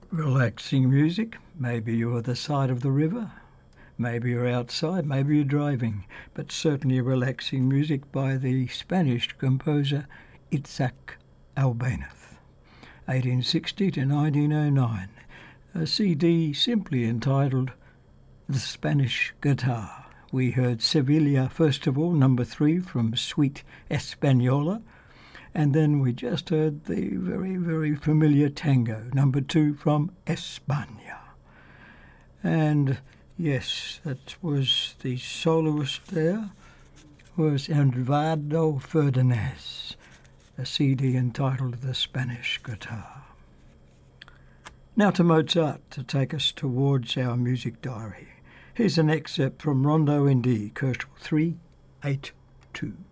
Relaxing music. Maybe you're at the side of the river, maybe you're outside, maybe you're driving, but certainly relaxing music by the Spanish composer Isaac Albéniz, 1860 to 1909, a CD simply entitled The Spanish Guitar. We heard Sevilla first of all, number 3 from Suite Española, and then we just heard the very, very familiar tango, number 2 from España. And yes, that was the soloist there, was Eduardo Fernandez, a CD entitled The Spanish Guitar. Now to Mozart to take us towards our music diary. Here's an excerpt from Rondo in D, Koeshel 382.